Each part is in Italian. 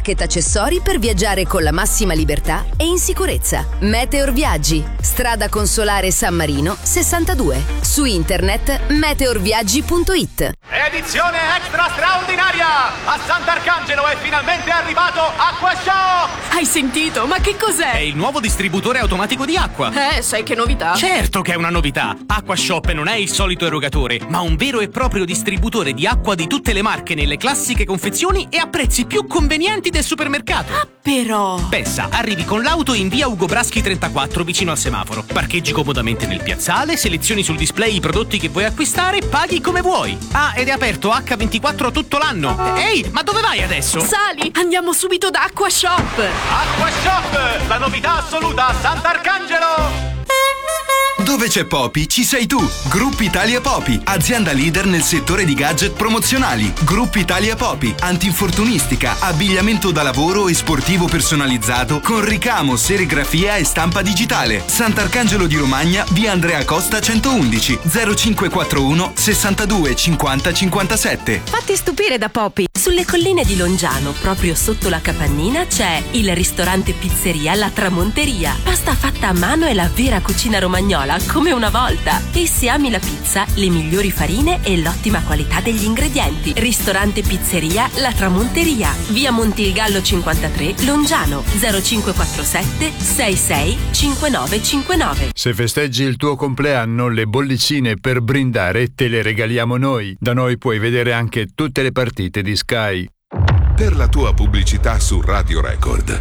market accessori per viaggiare con la massima libertà e in sicurezza. Meteor Viaggi, strada Consolare San Marino 62. Su internet meteorviaggi.it. Edizione extra straordinaria! A Sant'Arcangelo è finalmente arrivato AquaShop! Hai sentito? Ma che cos'è? È il nuovo distributore automatico di acqua. Sai che novità? Certo che è una novità! AquaShop non è il solito erogatore, ma un vero e proprio distributore di acqua di tutte le marche nelle classiche confezioni e a prezzi più convenienti del supermercato. Ah, però! Pensa, arrivi con l'auto in via Ugo Braschi 34 vicino al semaforo. Parcheggi comodamente nel piazzale, selezioni sul display i prodotti che vuoi acquistare, paghi come vuoi. Ah, ed è aperto H24 tutto l'anno. Ehi, ma dove vai adesso? Sali, andiamo subito da AquaShop! AquaShop, la novità assoluta a Sant'Arcangelo! Dove c'è Popi, ci sei tu. Gruppo Italia Popi, azienda leader nel settore di gadget promozionali. Gruppo Italia Popi, antinfortunistica, abbigliamento da lavoro e sportivo personalizzato con ricamo, serigrafia e stampa digitale. Sant'Arcangelo di Romagna, via Andrea Costa 111 0541 62 50 57. Fatti stupire da Popi. Sulle colline di Longiano, proprio sotto la capannina, c'è il ristorante pizzeria La Tramonteria. Pasta fatta a mano e la vera cucina romagnola come una volta. E se ami la pizza, le migliori farine e l'ottima qualità degli ingredienti. Ristorante pizzeria La Tramonteria, via Montilgallo 53, Longiano, 0547 66 5959. Se festeggi il tuo compleanno, le bollicine per brindare te le regaliamo noi. Da noi puoi vedere anche tutte le partite di Sky. Per la tua pubblicità su Radio Record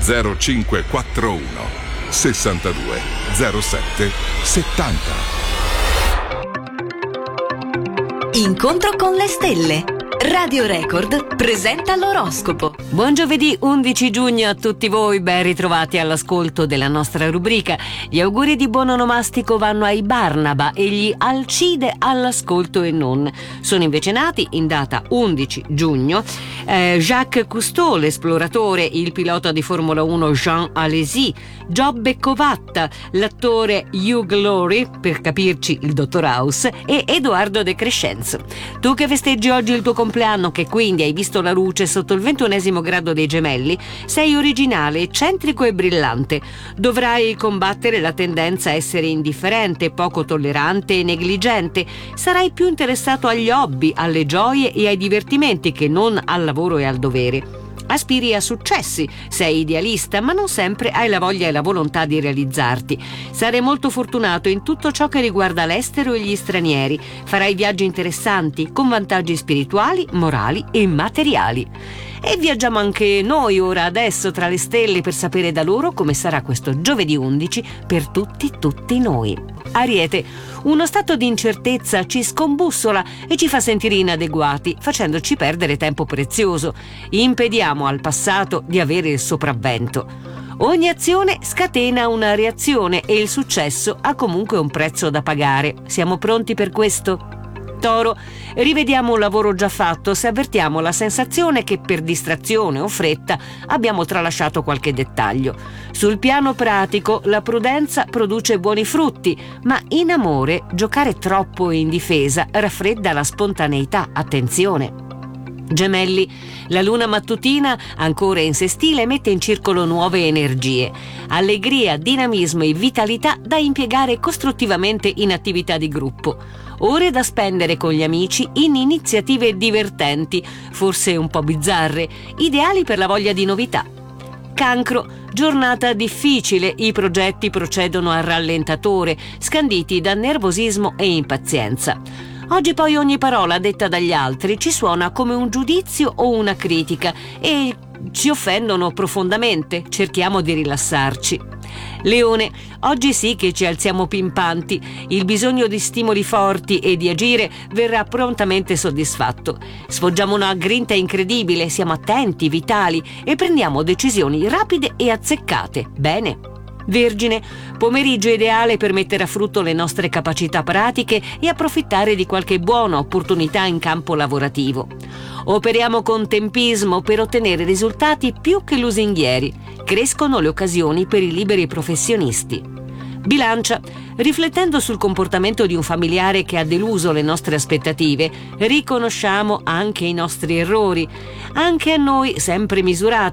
0541 62 07 70. Incontro con le stelle. Radio Record presenta l'oroscopo. Buon giovedì 11 giugno a tutti voi, ben ritrovati all'ascolto della nostra rubrica. Gli auguri di buon onomastico vanno ai Barnaba e gli Alcide all'ascolto e non. Sono invece nati in data 11 giugno Jacques Cousteau, l'esploratore, il pilota di Formula 1 Jean Alesi, Giobbe Covatta, l'attore Hugh Laurie, per capirci il dottor House, e Edoardo De Crescenzo. Tu che festeggi oggi il tuo compleanno, che quindi hai visto la luce sotto il 21° grado dei Gemelli, sei originale, eccentrico e brillante. Dovrai combattere la tendenza a essere indifferente, poco tollerante e negligente. Sarai più interessato agli hobby, alle gioie e ai divertimenti che non al lavoro e al dovere. Aspiri a successi, sei idealista, ma non sempre hai la voglia e la volontà di realizzarti. Sarai molto fortunato in tutto ciò che riguarda l'estero e gli stranieri. Farai viaggi interessanti, con vantaggi spirituali, morali e materiali. E viaggiamo anche noi ora adesso tra le stelle per sapere da loro come sarà questo giovedì 11 per tutti noi. Ariete, uno stato di incertezza ci scombussola e ci fa sentire inadeguati, facendoci perdere tempo prezioso. Impediamo al passato di avere il sopravvento. Ogni azione scatena una reazione e il successo ha comunque un prezzo da pagare. Siamo pronti per questo? Toro, rivediamo un lavoro già fatto se avvertiamo la sensazione che per distrazione o fretta abbiamo tralasciato qualche dettaglio. Sul piano pratico la prudenza produce buoni frutti, ma in amore giocare troppo in difesa raffredda la spontaneità. Attenzione! Gemelli, la luna mattutina, ancora in sestile, mette in circolo nuove energie. Allegria, dinamismo e vitalità da impiegare costruttivamente in attività di gruppo. Ore da spendere con gli amici in iniziative divertenti, forse un po' bizzarre, ideali per la voglia di novità. Cancro, giornata difficile, i progetti procedono a rallentatore, scanditi da nervosismo e impazienza. Oggi poi ogni parola detta dagli altri ci suona come un giudizio o una critica e ci offendono profondamente. Cerchiamo di rilassarci. Leone, oggi sì che ci alziamo pimpanti. Il bisogno di stimoli forti e di agire verrà prontamente soddisfatto. Sfoggiamo una grinta incredibile, siamo attenti, vitali e prendiamo decisioni rapide e azzeccate. Bene. Vergine, pomeriggio ideale per mettere a frutto le nostre capacità pratiche e approfittare di qualche buona opportunità in campo lavorativo. Operiamo con tempismo per ottenere risultati più che lusinghieri. Crescono le occasioni per i liberi professionisti. Bilancia, riflettendo sul comportamento di un familiare che ha deluso le nostre aspettative, riconosciamo anche i nostri errori. Anche a noi, sempre misurati,